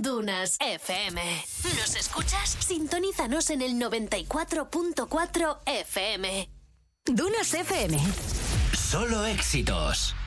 Dunas FM. ¿Nos escuchas? Sintonízanos en el 94.4 FM. Dunas FM. Solo éxitos.